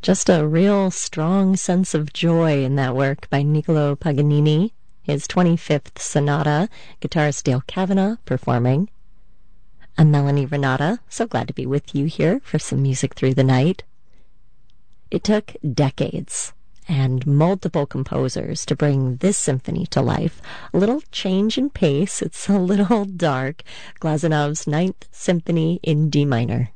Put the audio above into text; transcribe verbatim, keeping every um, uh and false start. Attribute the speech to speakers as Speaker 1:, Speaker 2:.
Speaker 1: Just a real strong sense of joy in that work by Niccolo Paganini, his twenty-fifth sonata, guitarist Dale Kavanagh performing. I'm Melanie Renata, so glad to be with you here for some music through the night. It took decades and multiple composers to bring this symphony to life. A little change in pace, it's a little dark. Glazunov's Ninth Symphony in D minor.